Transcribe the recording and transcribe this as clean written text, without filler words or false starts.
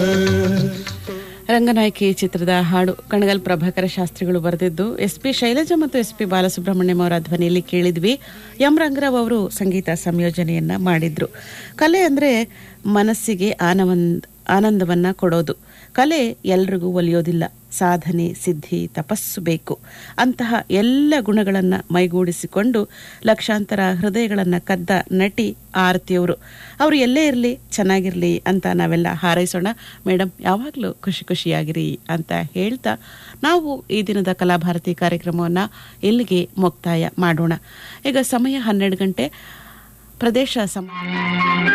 ರಂಗನಾಯಕಿ ಚಿತ್ರದ ಹಾಡು ಕಣಗಲ್ ಪ್ರಭಾಕರ ಶಾಸ್ತ್ರಿಗಳು ಬರೆದಿದ್ದು ಎಸ್ಪಿ ಶೈಲಜಾ ಮತ್ತು ಎಸ್ಪಿ ಬಾಲಸುಬ್ರಹ್ಮಣ್ಯಂ ಅವರ ಧ್ವನಿಯಲ್ಲಿ ಕೇಳಿದ್ವಿ. ಎಂ ರಂಗರಾವ್ ಅವರು ಸಂಗೀತ ಸಂಯೋಜನೆಯನ್ನ ಮಾಡಿದ್ರು. ಕಲೆ ಅಂದ್ರೆ ಮನಸ್ಸಿಗೆ ಆನಂದವನ್ನ ಕೊಡೋದು. ಕಲೆ ಎಲ್ರಿಗೂ ಒಲಿಯೋದಿಲ್ಲ. ಸಾಧನೆ, ಸಿದ್ಧಿ, ತಪಸ್ಸು ಬೇಕು. ಅಂತಹ ಎಲ್ಲ ಗುಣಗಳನ್ನು ಮೈಗೂಡಿಸಿಕೊಂಡು ಲಕ್ಷಾಂತರ ಹೃದಯಗಳನ್ನು ಕದ್ದ ನಟಿ ಆರತಿಯವರು. ಅವರು ಎಲ್ಲೇ ಇರಲಿ, ಚೆನ್ನಾಗಿರಲಿ ಅಂತ ನಾವೆಲ್ಲ ಹಾರೈಸೋಣ. ಮೇಡಮ್, ಯಾವಾಗಲೂ ಖುಷಿ ಖುಷಿಯಾಗಿರಿ ಅಂತ ಹೇಳ್ತಾ ನಾವು ಈ ದಿನದ ಕಲಾಭಾರತಿ ಕಾರ್ಯಕ್ರಮವನ್ನು ಇಲ್ಲಿಗೆ ಮುಕ್ತಾಯ ಮಾಡೋಣ. ಈಗ ಸಮಯ 12 ಗಂಟೆ. ಪ್ರದೇಶ